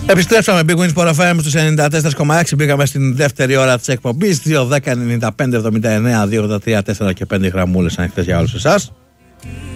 Επιστρέψαμε Big Wins Sport FM στους 94,6. Μπήκαμε στην δεύτερη ώρα της εκπομπής. 2-10-95-79-283-4 και 5 γραμμούλες ανοιχτές για όλους εσάς.